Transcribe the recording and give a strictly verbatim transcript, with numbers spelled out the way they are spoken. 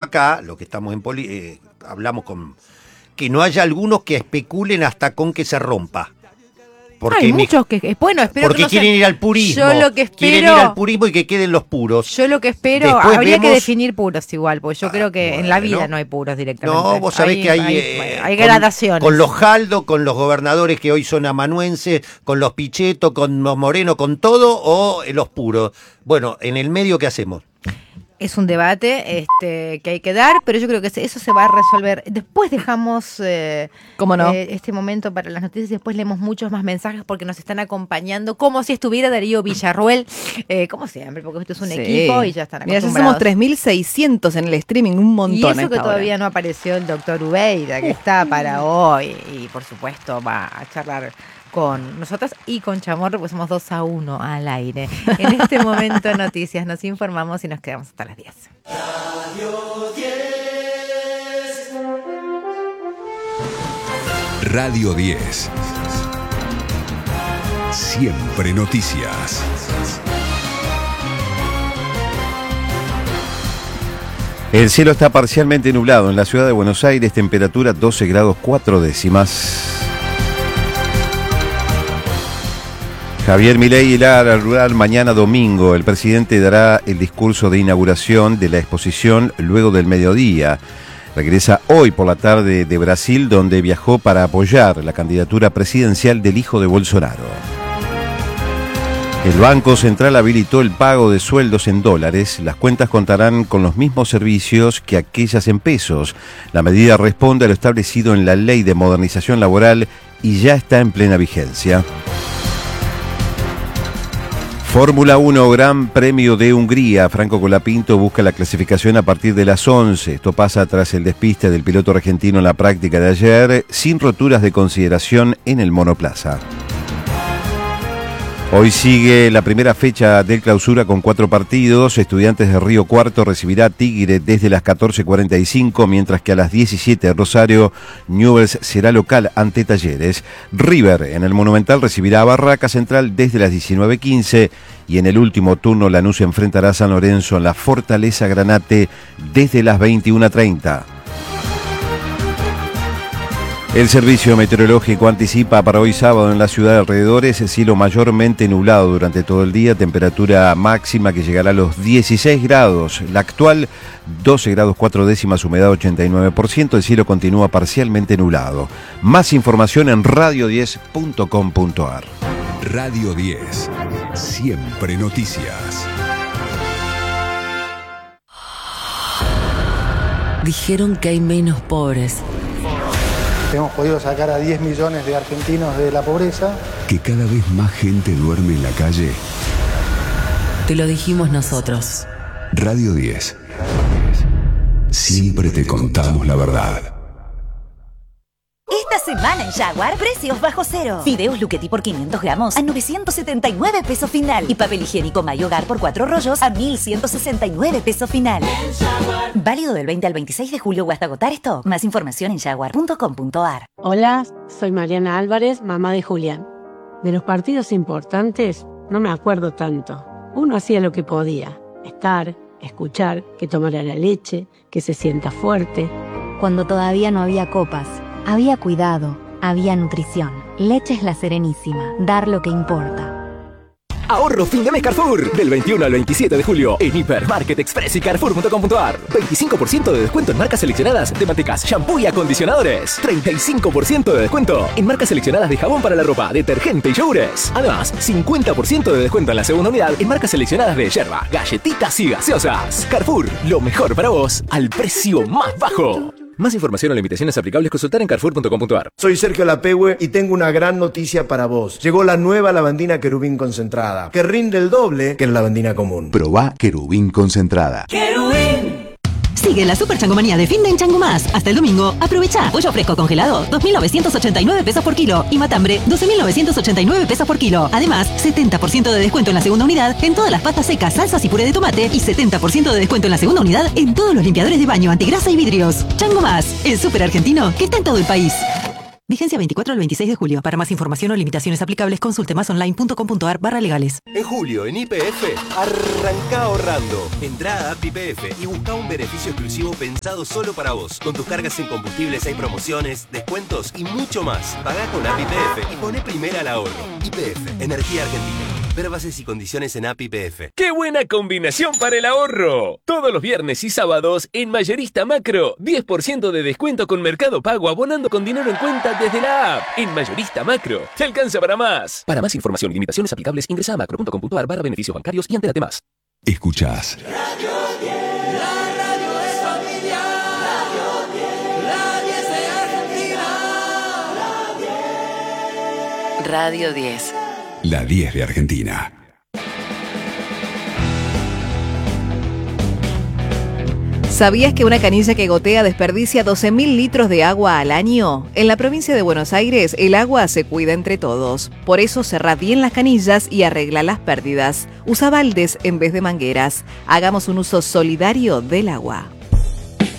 acá, los que estamos en poli, eh, hablamos con que no haya algunos que especulen hasta con que se rompa. Porque Hay me, muchos que, bueno, espero porque que no quieren sean, ir al purismo. Yo lo que espero, quieren ir al purismo y que queden los puros. Yo lo que espero, Después habría vemos, que definir puros igual, porque yo ah, creo que bueno, en la vida no hay puros directamente. No, vos sabés hay, que hay, hay, eh, bueno, hay con, gradaciones. Con los Jaldo, con los gobernadores que hoy son amanuenses, con los Pichetto, con los Moreno, con todo, o eh, los puros. Bueno, en el medio, ¿qué hacemos? Es un debate este, que hay que dar, pero yo creo que eso se va a resolver. Después dejamos eh, ¿Cómo no? eh, este momento para las noticias y después leemos muchos más mensajes porque nos están acompañando, como si estuviera Darío Villarruel, eh, como siempre, porque esto es un Sí. equipo y ya están Mira, ya acostumbrados. somos tres mil seiscientos en el streaming, un montón. Y a eso esta que hora. todavía no apareció el doctor Ubeida, que está para hoy y por supuesto va a charlar con nosotros y con Chamorro, pues somos dos a uno al aire. En este momento noticias, nos informamos y nos quedamos hasta las diez. Radio diez. Radio diez. Siempre noticias. El cielo está parcialmente nublado en la ciudad de Buenos Aires, temperatura doce grados cuatro décimas. Javier Milei y Lara Rural mañana domingo. El presidente dará el discurso de inauguración de la exposición luego del mediodía. Regresa hoy por la tarde de Brasil, donde viajó para apoyar la candidatura presidencial del hijo de Bolsonaro. El Banco Central habilitó el pago de sueldos en dólares. Las cuentas contarán con los mismos servicios que aquellas en pesos. La medida responde a lo establecido en la Ley de Modernización Laboral y ya está en plena vigencia. Fórmula uno, Gran Premio de Hungría. Franco Colapinto busca la clasificación a partir de las once. Esto pasa tras el despiste del piloto argentino en la práctica de ayer, sin roturas de consideración en el monoplaza. Hoy sigue la primera fecha del clausura con cuatro partidos. Estudiantes de Río Cuarto recibirá a Tigre desde las catorce cuarenta y cinco, mientras que a las diecisiete Rosario Newell's será local ante Talleres. River en el Monumental recibirá a Barraca Central desde las diecinueve quince y en el último turno Lanús enfrentará a San Lorenzo en la Fortaleza Granate desde las veintiuna treinta. El servicio meteorológico anticipa para hoy sábado en la ciudad de alrededores cielo mayormente nublado durante todo el día, temperatura máxima que llegará a los dieciséis grados, la actual doce grados cuatro décimas, humedad ochenta y nueve por ciento, el cielo continúa parcialmente nublado. Más información en radio diez punto com punto a r. Radio diez, siempre noticias. Dijeron que hay menos pobres. Hemos podido sacar a diez millones de argentinos de la pobreza. Que cada vez más gente duerme en la calle. Te lo dijimos nosotros. Radio diez. Siempre te contamos la verdad. Esta semana en Jaguar, precios bajo cero. Fideos Luchetti por quinientos gramos a novecientos setenta y nueve pesos final. Y papel higiénico Mayo Hogar por cuatro rollos a mil ciento sesenta y nueve pesos final. Válido del veinte al veintiséis de julio o hasta agotar esto. Más información en jaguar punto com punto a r. Hola, soy Mariana Álvarez, mamá de Julián. De los partidos importantes no me acuerdo tanto. Uno hacía lo que podía. Estar, escuchar, que tomara la leche, que se sienta fuerte. Cuando todavía no había copas, había cuidado, había nutrición. Leches La Serenísima, dar lo que importa. Ahorro fin de mes Carrefour. Del veintiuno al veintisiete de julio en Hiper, Market Express y Carrefour punto com punto a r. veinticinco por ciento de descuento en marcas seleccionadas de mantecas, shampoo y acondicionadores. treinta y cinco por ciento de descuento en marcas seleccionadas de jabón para la ropa, detergente y yogures. Además, cincuenta por ciento de descuento en la segunda unidad en marcas seleccionadas de yerba, galletitas y gaseosas. Carrefour, lo mejor para vos al precio más bajo. Más información o limitaciones aplicables consultar en carrefour punto com punto a r. Soy Sergio Lapehue y tengo una gran noticia para vos. Llegó la nueva lavandina Querubín concentrada, que rinde el doble que la lavandina común. Probá Querubín concentrada. ¡Querubín! Sigue la super changomanía de fin de en Chango Más. Hasta el domingo, aprovecha. Pollo fresco congelado, dos mil novecientos ochenta y nueve pesos por kilo. Y matambre, doce mil novecientos ochenta y nueve pesos por kilo. Además, setenta por ciento de descuento en la segunda unidad en todas las pastas secas, salsas y puré de tomate. Y setenta por ciento de descuento en la segunda unidad en todos los limpiadores de baño, antigrasa y vidrios. Chango Más, el super argentino que está en todo el país. Vigencia veinticuatro al veintiséis de julio. Para más información o limitaciones aplicables, consulte masonline.com.ar barra legales. En julio, en Y P F, arranca ahorrando. Entrá a app Y P F y busca un beneficio exclusivo pensado solo para vos. Con tus cargas en combustibles hay promociones, descuentos y mucho más. Pagá con app Y P F y poné primera al ahorro. Y P F, Energía Argentina. Ver bases y condiciones en app Y P F. ¡Qué buena combinación para el ahorro! Todos los viernes y sábados en Mayorista Macro, diez por ciento de descuento con Mercado Pago abonando con dinero en cuenta desde la app. En Mayorista Macro, te alcanza para más. Para más información y limitaciones aplicables, ingresa a macro punto com punto ar barra beneficios bancarios y entérate más. Escuchás Radio diez. la diez de Argentina. ¿Sabías que una canilla que gotea desperdicia doce mil litros de agua al año? En la provincia de Buenos Aires, el agua se cuida entre todos. Por eso cerrá bien las canillas y arregla las pérdidas. Usa baldes en vez de mangueras. Hagamos un uso solidario del agua.